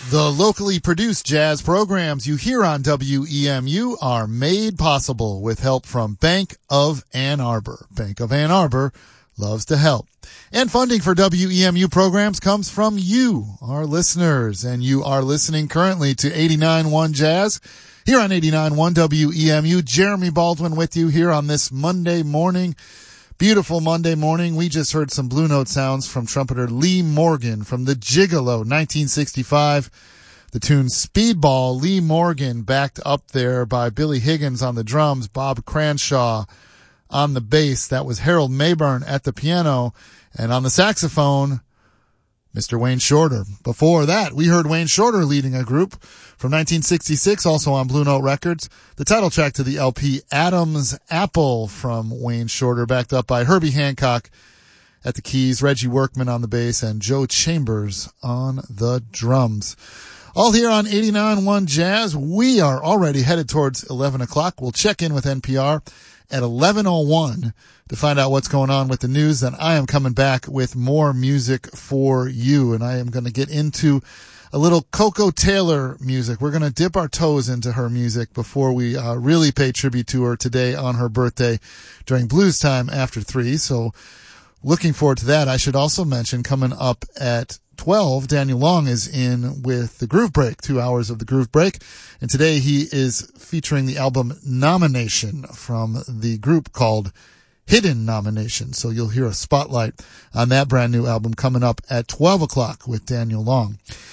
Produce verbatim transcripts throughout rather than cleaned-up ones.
The locally produced jazz programs you hear on W E M U are made possible with help from Bank of Ann Arbor. Bank of Ann Arbor loves to help. And funding for W E M U programs comes from you, our listeners. And you are listening currently to eighty-nine point one Jazz here on eighty-nine point one W E M U. Jeremy Baldwin with you here on this Monday morning. Beautiful Monday morning. We just heard some Blue Note sounds from trumpeter Lee Morgan from the Gigolo, nineteen sixty-five. The tune Speedball. Lee Morgan backed up there by Billy Higgins on the drums, Bob Cranshaw on the bass. That was Harold Mayburn at the piano. And on the saxophone, Mister Wayne Shorter. Before that, we heard Wayne Shorter leading a group from nineteen sixty-six, also on Blue Note Records. The title track to the L P, Adam's Apple, from Wayne Shorter, backed up by Herbie Hancock at the keys, Reggie Workman on the bass, and Joe Chambers on the drums. All here on eighty-nine point one Jazz. We are already headed towards eleven o'clock. We'll check in with N P R at eleven oh one to find out what's going on with the news. Then I am coming back with more music for you, and I am going to get into a little Coco Taylor music. We're going to dip our toes into her music before we uh, really pay tribute to her today on her birthday during Blues Time after three. So looking forward to that. I should also mention, coming up at twelve, Daniel Long is in with the Groove Break, two hours of the Groove Break. And today he is featuring the album Nomination from the group called Hidden Nomination. So you'll hear a spotlight on that brand new album coming up at twelve o'clock with Daniel Long.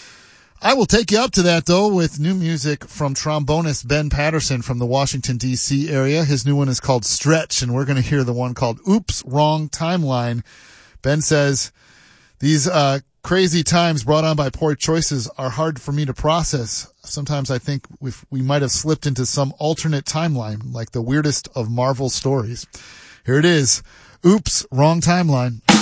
I will take you up to that, though, with new music from trombonist Ben Patterson from the Washington, D C area. His new one is called Stretch, and we're going to hear the one called Oops, Wrong Timeline. Ben says, these uh crazy times brought on by poor choices are hard for me to process. Sometimes I think we've, we might have slipped into some alternate timeline, like the weirdest of Marvel stories. Here it is. Oops, Wrong Timeline.